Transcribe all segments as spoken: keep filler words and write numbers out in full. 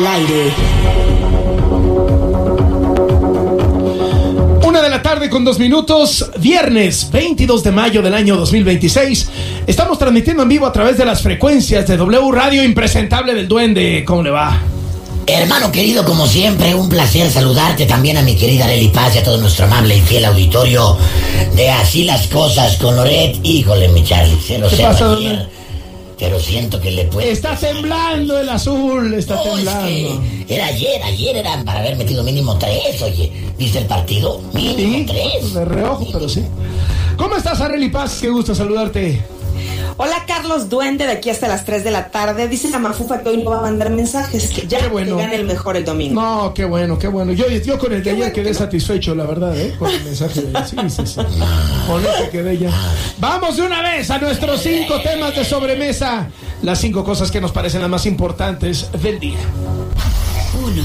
Al aire. Una de la tarde con dos minutos, viernes veintidós de mayo del año dos mil veintiséis. Estamos transmitiendo en vivo a través de las frecuencias de W Radio Impresentable del Duende. ¿Cómo le va? Hermano querido, como siempre, un placer saludarte, también a mi querida Lely Paz y a todo nuestro amable y fiel auditorio de Así las Cosas con Loret. Híjole, mi Charlie, se lo sé ayer, pero siento que le puede... Está temblando el azul, está no, temblando. Es que era ayer, ayer eran para haber metido mínimo tres, oye. ¿Viste el partido? Mínimo sí, tres. De reojo, pero sí. ¿Cómo estás, Arely Paz? Qué gusto saludarte. Hola, Carlos Duende, de aquí hasta las tres de la tarde. Dice la Mafufa que hoy no va a mandar mensajes, que ya bueno. que gane el mejor el domingo. No, qué bueno, qué bueno. Yo, yo con el de ayer bueno, quedé satisfecho, la verdad, ¿eh? Con el mensaje de sí, sí, sí. Con ese quedé ya. Vamos de una vez a nuestros cinco temas de sobremesa. Las cinco cosas que nos parecen las más importantes del día. Uno.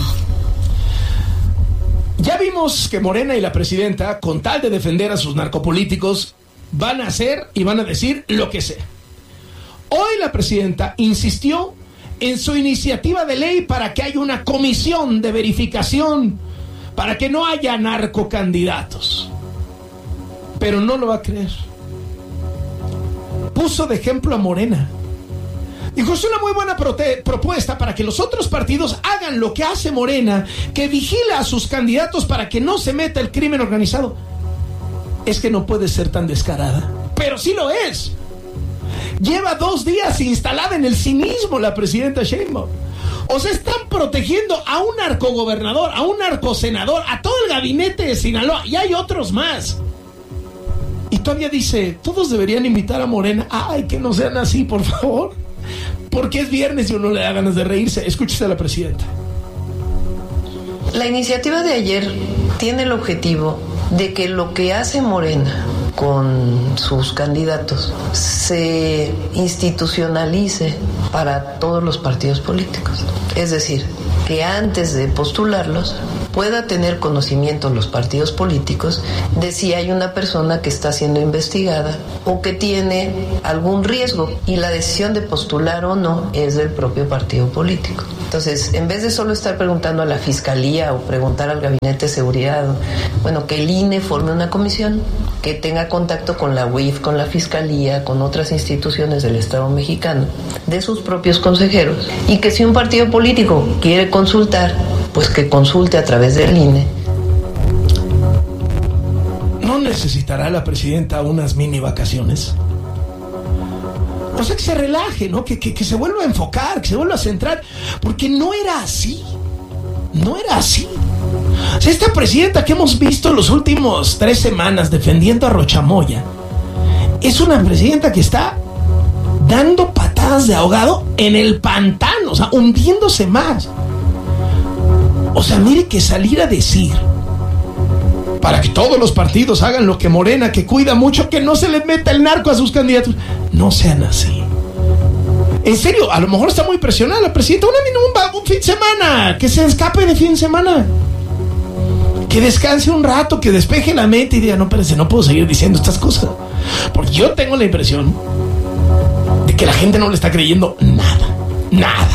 Ya vimos que Morena y la presidenta, con tal de defender a sus narcopolíticos, van a hacer y van a decir lo que sea. Hoy la presidenta insistió en su iniciativa de ley para que haya una comisión de verificación, para que no haya narcocandidatos. Pero no lo va a creer. Puso de ejemplo a Morena. Dijo, es una muy buena prote- propuesta para que los otros partidos hagan lo que hace Morena, que vigila a sus candidatos para que no se meta el crimen organizado. Es que no puede ser tan descarada, pero sí lo es. Lleva dos días instalada en el cinismo la presidenta Sheinbaum. O sea, están protegiendo a un narcogobernador, a un narcosenador, a todo el gabinete de Sinaloa, y hay otros más. Y todavía dice, todos deberían invitar a Morena. Ay, que no sean así, por favor. Porque es viernes y uno le da ganas de reírse. Escúchese a la presidenta. La iniciativa de ayer tiene el objetivo de que lo que hace Morena con sus candidatos se institucionalice para todos los partidos políticos. Es decir, que antes de postularlos pueda tener conocimiento los partidos políticos de si hay una persona que está siendo investigada o que tiene algún riesgo, y la decisión de postular o no es del propio partido político. Entonces, en vez de solo estar preguntando a la Fiscalía o preguntar al Gabinete de Seguridad, bueno, que el I N E forme una comisión que tenga contacto con la U I F, con la Fiscalía, con otras instituciones del Estado mexicano, de sus propios consejeros, y que si un partido político quiere consultar, pues que consulte a través del I N E. ¿No necesitará la presidenta unas mini vacaciones? O sea, que se relaje, ¿no? Que, que, que se vuelva a enfocar, que se vuelva a centrar, porque no era así. No era así. O sea, esta presidenta que hemos visto los últimos tres semanas defendiendo a Rochamoya es una presidenta que está dando patadas de ahogado en el pantano, o sea, hundiéndose más. O sea, mire, que salir a decir para que todos los partidos hagan lo que Morena, que cuida mucho, que no se le meta el narco a sus candidatos. No sean así. En serio, a lo mejor está muy presionada la presidenta. Una, un, un fin de semana, que se escape de fin de semana. Que descanse un rato, que despeje la mente y diga, no, espérense, no puedo seguir diciendo estas cosas. Porque yo tengo la impresión de que la gente no le está creyendo nada. Nada,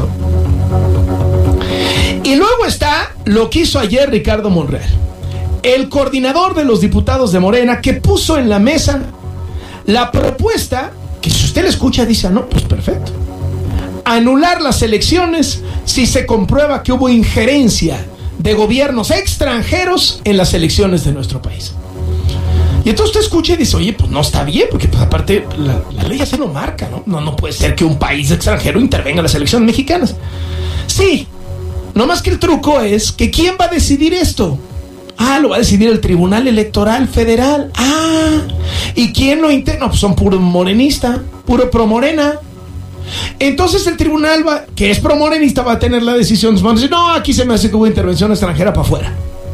¿no? Y luego está lo que hizo ayer Ricardo Monreal, el coordinador de los diputados de Morena, que puso en la mesa la propuesta, que si usted le escucha dice, ah, no, pues perfecto, anular las elecciones si se comprueba que hubo injerencia de gobiernos extranjeros en las elecciones de nuestro país. Y entonces usted escucha y dice, oye, pues no está bien, porque pues aparte la, la ley así lo marca, ¿no? ¿no? No puede ser que un país extranjero intervenga en las elecciones mexicanas. Sí, no más que el truco es que ¿quién va a decidir esto? Ah, lo va a decidir el Tribunal Electoral Federal. Ah, ¿y quién lo interna? No, pues son puro morenista, puro pro Morena. Entonces el tribunal, va, que es pro morenista, va a tener la decisión. Van a decir, no, aquí se me hace que hubo intervención extranjera para afuera.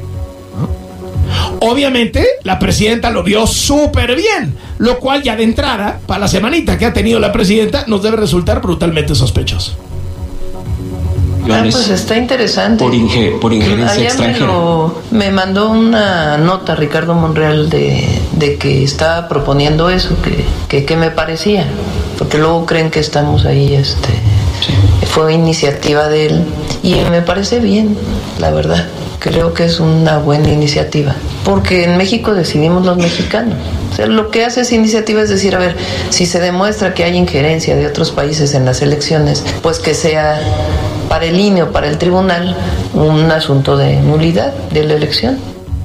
¿No? Obviamente, la presidenta lo vio súper bien, lo cual ya de entrada, para la semanita que ha tenido la presidenta, nos debe resultar brutalmente sospechoso. Ah, pues está interesante. Por, inge, por injerencia Ayer extranjera. Me, lo, me mandó una nota Ricardo Monreal de, de que estaba proponiendo eso, que, que, que me parecía, porque luego creen que estamos ahí este, sí. fue iniciativa de él y me parece bien, la verdad. Creo que es una buena iniciativa, porque en México decidimos los mexicanos. O sea, lo que hace esa iniciativa es decir, a ver, si se demuestra que hay injerencia de otros países en las elecciones, pues que sea para el I N E o para el tribunal un asunto de nulidad de la elección.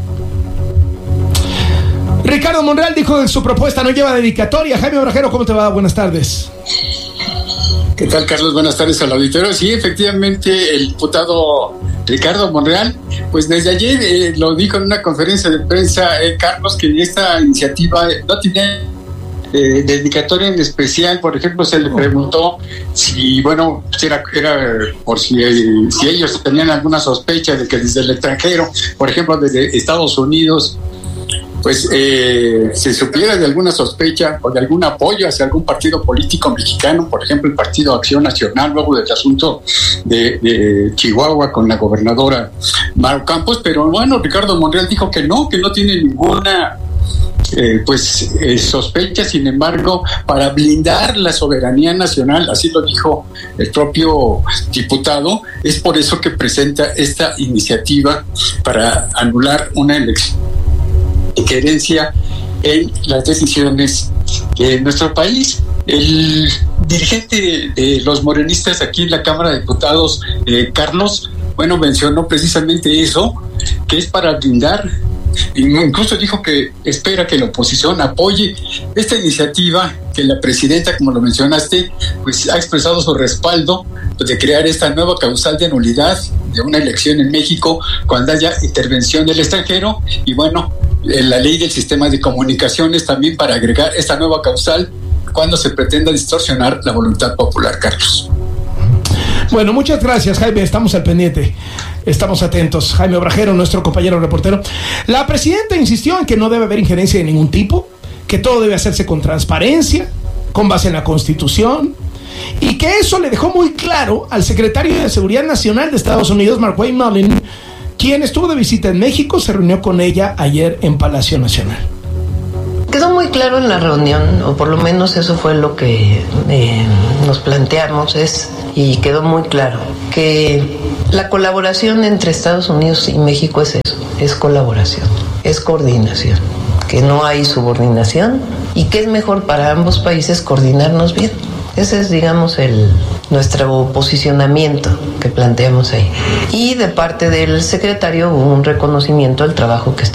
Ricardo Monreal dijo que su propuesta no lleva dedicatoria. Jaime Obrajero, ¿cómo te va? Buenas tardes. ¿Qué tal, Carlos? Buenas tardes al auditorio. Sí, efectivamente, el diputado Ricardo Monreal, pues desde ayer eh, lo dijo en una conferencia de prensa, eh, Carlos, que esta iniciativa no tiene eh, dedicatoria en especial. Por ejemplo, se le preguntó si, bueno, era, era por si, si ellos tenían alguna sospecha de que desde el extranjero, por ejemplo, desde Estados Unidos, pues eh, se supiera de alguna sospecha o de algún apoyo hacia algún partido político mexicano, por ejemplo el Partido Acción Nacional, luego del asunto de, de Chihuahua con la gobernadora Maru Campos. Pero bueno, Ricardo Monreal dijo que no, que no tiene ninguna eh, pues eh, sospecha. Sin embargo, para blindar la soberanía nacional, así lo dijo el propio diputado, es por eso que presenta esta iniciativa para anular una elección injerencia en las decisiones de nuestro país. El dirigente de los morenistas aquí en la Cámara de Diputados, eh, Carlos, bueno, mencionó precisamente eso, que es para blindar. Incluso dijo que espera que la oposición apoye esta iniciativa, que la presidenta, como lo mencionaste, pues ha expresado su respaldo de crear esta nueva causal de nulidad de una elección en México cuando haya intervención del extranjero. Y bueno, la ley del sistema de comunicaciones también para agregar esta nueva causal cuando se pretenda distorsionar la voluntad popular, Carlos. Bueno, muchas gracias, Jaime, estamos al pendiente, estamos atentos. Jaime Obrajero, nuestro compañero reportero. La presidenta insistió en que no debe haber injerencia de ningún tipo, que todo debe hacerse con transparencia, con base en la Constitución, y que eso le dejó muy claro al secretario de Seguridad Nacional de Estados Unidos, Markwayne Mullin, quien estuvo de visita en México, se reunió con ella ayer en Palacio Nacional. Quedó muy claro en la reunión, o por lo menos eso fue lo que eh, nos planteamos, es, y quedó muy claro, que la colaboración entre Estados Unidos y México es eso, es colaboración, es coordinación, que no hay subordinación y que es mejor para ambos países coordinarnos bien. Ese es, digamos, el nuestro posicionamiento que planteamos ahí. Y de parte del secretario hubo un reconocimiento al trabajo que está